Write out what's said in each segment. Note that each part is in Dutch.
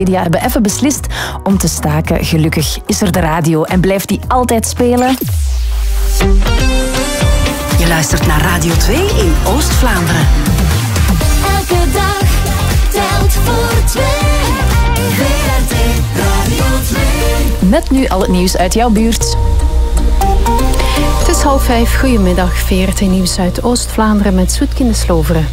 Media hebben even beslist om te staken. Gelukkig is er de radio en blijft die altijd spelen. Je luistert naar Radio 2 in Oost-Vlaanderen. Elke dag telt voor 2. VRT Radio 2. Met nu al het nieuws uit jouw buurt. Het is 4:30. Goedemiddag, VRT Nieuws uit Oost-Vlaanderen met Soetkin de Sloveren.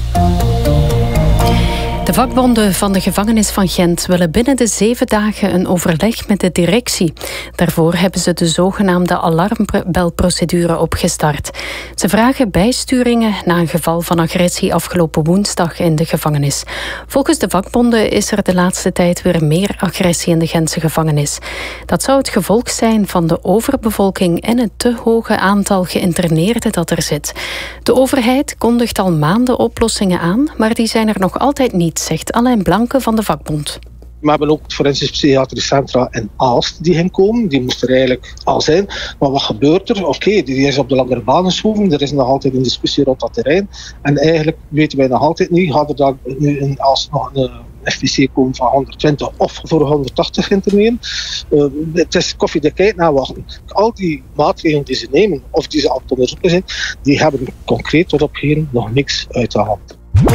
De vakbonden van de gevangenis van Gent willen binnen de 7 dagen een overleg met de directie. Daarvoor hebben ze de zogenaamde alarmbelprocedure opgestart. Ze vragen bijsturingen na een geval van agressie afgelopen woensdag in de gevangenis. Volgens de vakbonden is er de laatste tijd weer meer agressie in de Gentse gevangenis. Dat zou het gevolg zijn van de overbevolking en het te hoge aantal geïnterneerden dat er zit. De overheid kondigt al maanden oplossingen aan, maar die zijn er nog altijd niet, zegt Alain Blanke van de vakbond. We hebben ook het forensisch psychiatrisch centra in Aalst die gaan komen. Die moest er eigenlijk al zijn. Maar wat gebeurt er? Oké, die is op de langere baan geschoven. Er is nog altijd een discussie rond dat terrein. En eigenlijk weten wij nog altijd niet, gaat er daar nu in Aalst nog een FPC komen van 120 of voor 180 interneren. Het is koffiedik naar wachten. Al die maatregelen die ze nemen of die ze aan het onderzoeken zijn, die hebben concreet tot op heden nog niks uit de hand.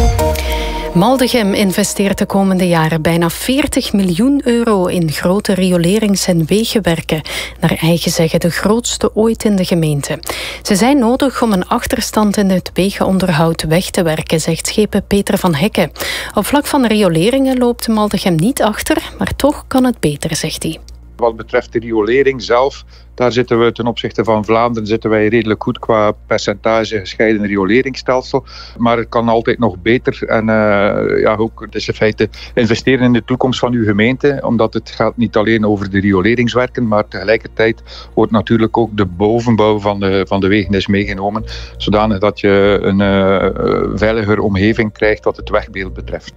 Maldegem investeert de komende jaren bijna 40 miljoen euro in grote riolerings- en wegenwerken. Naar eigen zeggen de grootste ooit in de gemeente. Ze zijn nodig om een achterstand in het wegenonderhoud weg te werken, zegt schepen Peter van Hekken. Op vlak van rioleringen loopt Maldegem niet achter, maar toch kan het beter, zegt hij. Wat betreft de riolering zelf, daar zitten we ten opzichte van Vlaanderen redelijk goed qua percentage gescheiden rioleringsstelsel. Maar het kan altijd nog beter. En ook, het is in feite investeren in de toekomst van uw gemeente. Omdat het gaat niet alleen over de rioleringswerken, maar tegelijkertijd wordt natuurlijk ook de bovenbouw van de wegen is meegenomen. Zodanig dat je een veiliger omgeving krijgt wat het wegbeeld betreft.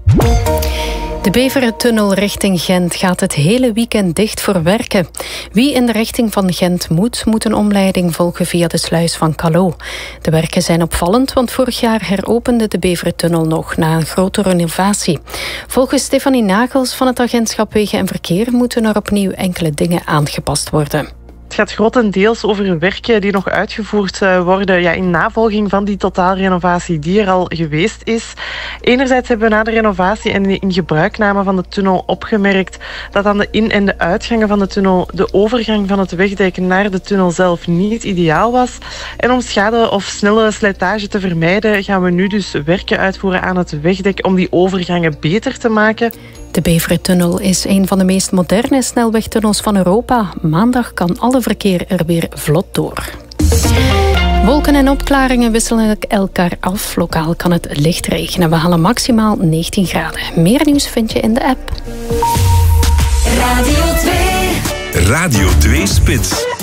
De Beverentunnel richting Gent gaat het hele weekend dicht voor werken. Wie in de richting van Gent moet een omleiding volgen via de sluis van Callot. De werken zijn opvallend, want vorig jaar heropende de Beverentunnel nog na een grote renovatie. Volgens Stefanie Nagels van het agentschap Wegen en Verkeer moeten er opnieuw enkele dingen aangepast worden. Het gaat grotendeels over werken die nog uitgevoerd worden in navolging van die totaalrenovatie die er al geweest is. Enerzijds hebben we na de renovatie en de ingebruikname van de tunnel opgemerkt dat aan de in- en de uitgangen van de tunnel de overgang van het wegdek naar de tunnel zelf niet ideaal was. En om schade of snelle slijtage te vermijden gaan we nu dus werken uitvoeren aan het wegdek om die overgangen beter te maken. De Beverentunnel is een van de meest moderne snelwegtunnels van Europa. Maandag kan alle verkeer er weer vlot door. Wolken en opklaringen wisselen elkaar af. Lokaal kan het licht regenen. We halen maximaal 19 graden. Meer nieuws vind je in de app. Radio 2. Radio 2 Spits.